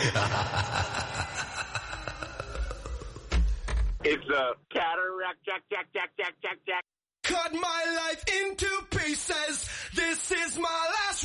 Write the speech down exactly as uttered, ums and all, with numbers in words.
It's a cataract, jack, jack, jack, jack, jack, jack. Cut my life